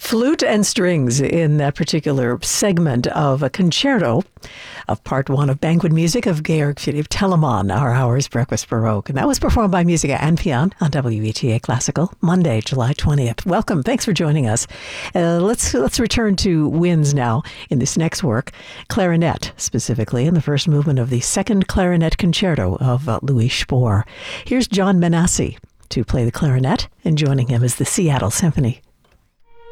Flute and strings in that particular segment of a concerto of part one of Banquet Music of Georg Philipp Telemann, our hour's breakfast baroque. And that was performed by Musica Anfian on WETA Classical, Monday, July 20th. Welcome. Thanks for joining us. Let's return to winds now in this next work, clarinet, specifically in the first movement of the second clarinet concerto of Louis Spohr. Here's John Menassie to play the clarinet, and joining him is the Seattle Symphony.